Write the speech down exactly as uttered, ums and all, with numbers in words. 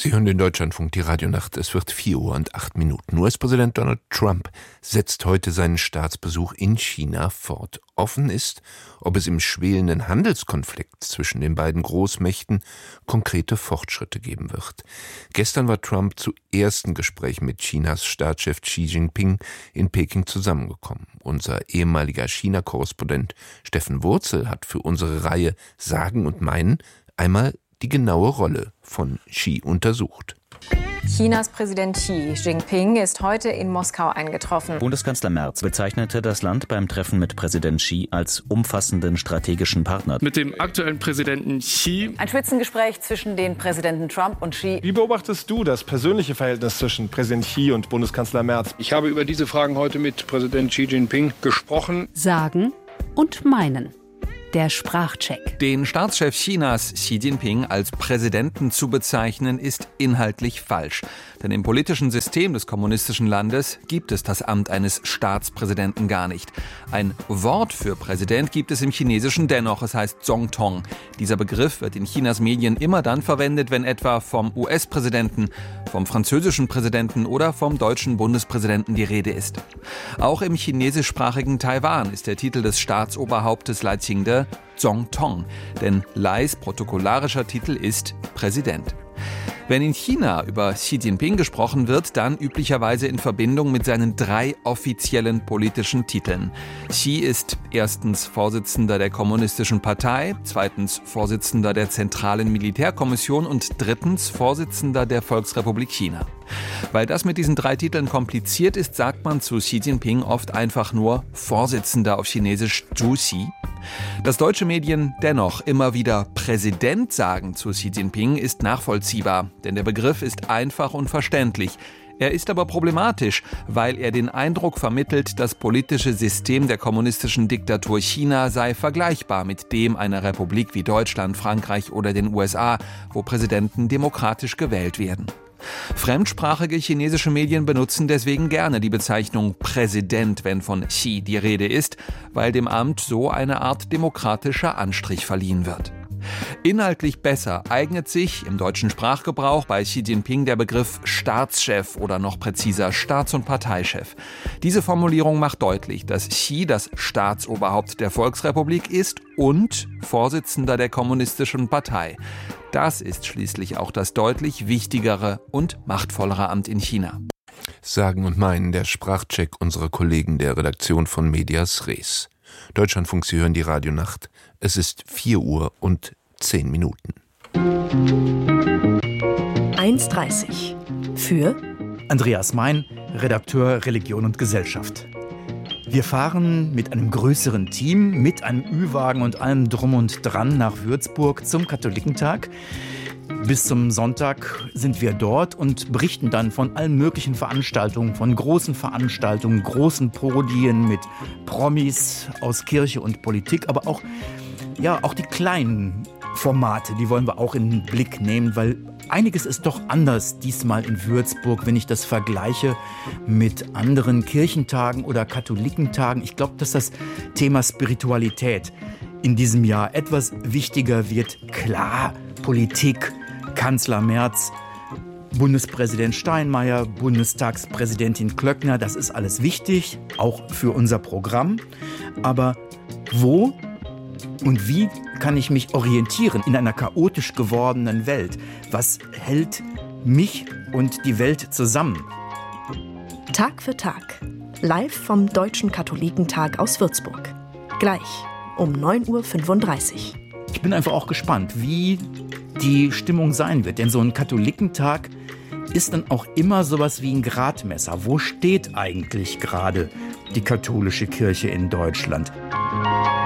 Sie hören den Deutschlandfunk, die Radionacht. Es wird vier Uhr und acht Minuten. U S-Präsident Donald Trump setzt heute seinen Staatsbesuch in China fort. Offen ist, ob es im schwelenden Handelskonflikt zwischen den beiden Großmächten konkrete Fortschritte geben wird. Gestern war Trump zu ersten Gesprächen mit Chinas Staatschef Xi Jinping in Peking zusammengekommen. Unser ehemaliger China-Korrespondent Steffen Wurzel hat für unsere Reihe Sagen und Meinen einmal die genaue Rolle von Xi untersucht. Chinas Präsident Xi Jinping ist heute in Moskau eingetroffen. Bundeskanzler Merz bezeichnete das Land beim Treffen mit Präsident Xi als umfassenden strategischen Partner. Mit dem aktuellen Präsidenten Xi. Ein Spitzengespräch zwischen den Präsidenten Trump und Xi. Wie beobachtest du das persönliche Verhältnis zwischen Präsident Xi und Bundeskanzler Merz? Ich habe über diese Fragen heute mit Präsident Xi Jinping gesprochen. Sagen und meinen. Der Sprachcheck. Den Staatschef Chinas Xi Jinping als Präsidenten zu bezeichnen, ist inhaltlich falsch. Denn im politischen System des kommunistischen Landes gibt es das Amt eines Staatspräsidenten gar nicht. Ein Wort für Präsident gibt es im Chinesischen dennoch, es heißt Zongtong. Dieser Begriff wird in Chinas Medien immer dann verwendet, wenn etwa vom U S-Präsidenten, vom französischen Präsidenten oder vom deutschen Bundespräsidenten die Rede ist. Auch im chinesischsprachigen Taiwan ist der Titel des Staatsoberhauptes Lai Ching-te Zongtong, denn Lais protokollarischer Titel ist Präsident. Wenn in China über Xi Jinping gesprochen wird, dann üblicherweise in Verbindung mit seinen drei offiziellen politischen Titeln. Xi ist erstens Vorsitzender der Kommunistischen Partei, zweitens Vorsitzender der Zentralen Militärkommission und drittens Vorsitzender der Volksrepublik China. Weil das mit diesen drei Titeln kompliziert ist, sagt man zu Xi Jinping oft einfach nur Vorsitzender, auf Chinesisch Zhu Xi. Dass deutsche Medien dennoch immer wieder Präsident sagen zu Xi Jinping, ist nachvollziehbar, denn der Begriff ist einfach und verständlich. Er ist aber problematisch, weil er den Eindruck vermittelt, das politische System der kommunistischen Diktatur China sei vergleichbar mit dem einer Republik wie Deutschland, Frankreich oder den U S A, wo Präsidenten demokratisch gewählt werden. Fremdsprachige chinesische Medien benutzen deswegen gerne die Bezeichnung Präsident, wenn von Xi die Rede ist, weil dem Amt so eine Art demokratischer Anstrich verliehen wird. Inhaltlich besser eignet sich im deutschen Sprachgebrauch bei Xi Jinping der Begriff Staatschef oder noch präziser Staats- und Parteichef. Diese Formulierung macht deutlich, dass Xi das Staatsoberhaupt der Volksrepublik ist und Vorsitzender der Kommunistischen Partei. Das ist schließlich auch das deutlich wichtigere und machtvollere Amt in China. Sagen und Meinen, der Sprachcheck unserer Kollegen der Redaktion von Medias Res. Deutschlandfunk, Sie hören die Radionacht. Es ist vier Uhr und zehn Minuten. eins Uhr dreißig. Für Andreas Mein, Redakteur Religion und Gesellschaft. Wir fahren mit einem größeren Team, mit einem Ü-Wagen und allem Drum und Dran nach Würzburg zum Katholikentag. Bis zum Sonntag sind wir dort und berichten dann von allen möglichen Veranstaltungen, von großen Veranstaltungen, großen Podien mit Promis aus Kirche und Politik, aber auch, ja, auch die kleinen Formate, die wollen wir auch in den Blick nehmen, weil einiges ist doch anders diesmal in Würzburg, wenn ich das vergleiche mit anderen Kirchentagen oder Katholikentagen. Ich glaube, dass das Thema Spiritualität in diesem Jahr etwas wichtiger wird. Klar, Politik, Kanzler Merz, Bundespräsident Steinmeier, Bundestagspräsidentin Klöckner, das ist alles wichtig, auch für unser Programm. Aber wo und wie kann ich mich orientieren in einer chaotisch gewordenen Welt? Was hält mich und die Welt zusammen? Tag für Tag. Live vom Deutschen Katholikentag aus Würzburg. Gleich um neun Uhr fünfunddreißig. Ich bin einfach auch gespannt, wie die Stimmung sein wird. Denn so ein Katholikentag ist dann auch immer sowas wie ein Gradmesser. Wo steht eigentlich gerade die katholische Kirche in Deutschland?